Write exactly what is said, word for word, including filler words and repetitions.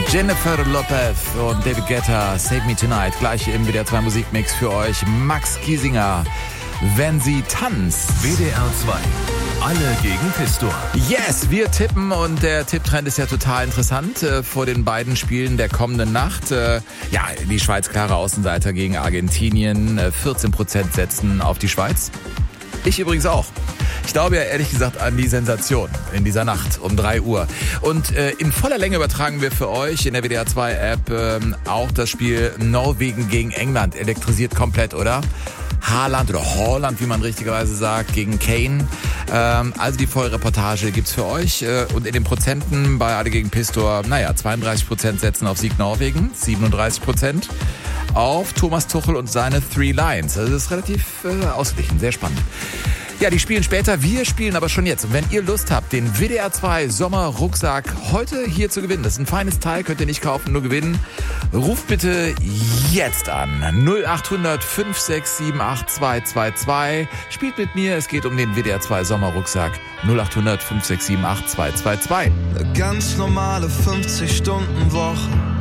Jennifer Lopez und David Guetta, Save Me Tonight. Gleich im W D R zwei Musikmix für euch. Max Giesinger, Wenn sie tanzt. W D R zwei. Alle gegen Pistor. Yes, wir tippen und der Tipptrend ist ja total interessant äh, vor den beiden Spielen der kommenden Nacht. Äh, ja, die Schweiz klare Außenseiter gegen Argentinien. Äh, vierzehn Prozent setzen auf die Schweiz. Ich übrigens auch. Ich glaube ja ehrlich gesagt an die Sensation in dieser Nacht um drei Uhr. Und äh, in voller Länge übertragen wir für euch in der W D R zwei App äh, auch das Spiel Norwegen gegen England. Elektrisiert komplett, oder? Haaland oder Haaland, wie man richtigerweise sagt, gegen Kane. Ähm, also die Vollreportage gibt's für euch. Äh, und in den Prozenten bei Alle gegen Pistor, naja, zweiunddreißig Prozent setzen auf Sieg Norwegen, siebenunddreißig Prozent auf Thomas Tuchel und seine Three Lions. Also das ist relativ äh, ausgeglichen, sehr spannend. Ja, die spielen später, wir spielen aber schon jetzt. Und wenn ihr Lust habt, den W D R zwei Sommerrucksack heute hier zu gewinnen, das ist ein feines Teil, könnt ihr nicht kaufen, nur gewinnen, ruft bitte jetzt an. null acht hundert fünf sechs sieben acht zwei zwei zwei. Spielt mit mir, es geht um den W D R zwei Sommerrucksack. null acht hundert fünf sechs sieben acht zwei zwei zwei. Eine ganz normale fünfzig Stunden Woche.